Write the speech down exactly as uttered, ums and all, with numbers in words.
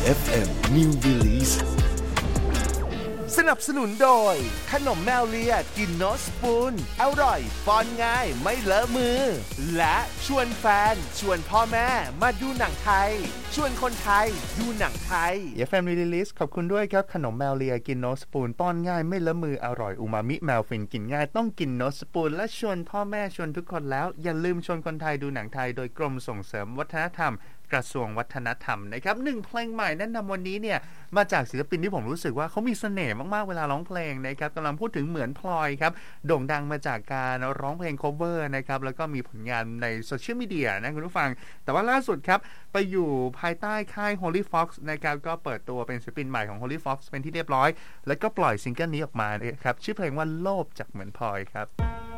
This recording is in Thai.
เอฟ เอ็ม New Release สนับสนุนโดยขนมแมวเลียกินโนสปูนอร่อยป้อนง่ายไม่เลอะมือและชวนแฟนชวนพ่อแม่มาดูหนังไทยชวนคนไทยดูหนังไทยเอฟ เอ็ม Release ขอบคุณด้วยครับขนมแมวเลียกินโนสปูนป้อนง่ายไม่เลอะมืออร่อยอูมามิแมวฟินกินง่ายต้องกินโนสปูนและชวนพ่อแม่ชวนทุกคนแล้วอย่าลืมชวนคนไทยดูหนังไทยโดยกรมส่งเสริมวัฒนธรรมกระทรวงวัฒนธรรมนะครับหนึ่งเพลงใหม่แนะนำวันนี้เนี่ยมาจากศิลปินที่ผมรู้สึกว่าเขามีเสน่ห์มากๆเวลาร้องเพลงนะครับกำลังพูดถึงเหมือนพลอยครับโด่งดังมาจากการร้องเพลง cover นะครับแล้วก็มีผลงานในโซเชียลมีเดียนะคุณผู้ฟังแต่ว่าล่าสุดครับไปอยู่ภายใต้ค่าย Holy Fox นะครับก็เปิดตัวเป็นศิลปินใหม่ของ Holy Fox เป็นที่เรียบร้อยแล้วก็ปล่อยซิงเกิลนี้ออกมานะครับชื่อเพลงว่าโลภจากเหมือนพลอยครับ